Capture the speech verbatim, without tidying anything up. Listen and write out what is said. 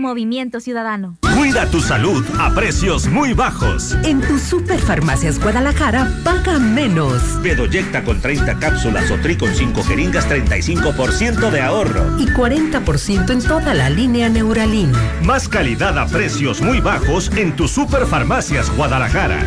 Movimiento Ciudadano. Cuida tu salud a precios muy bajos. En tu Superfarmacias Guadalajara, paga menos. Bedoyecta con treinta cápsulas o Tri con cinco jeringas, treinta y cinco por ciento de ahorro. Y cuarenta por ciento en toda la línea Neuralin. Más calidad a precios muy bajos en tu Superfarmacias Guadalajara.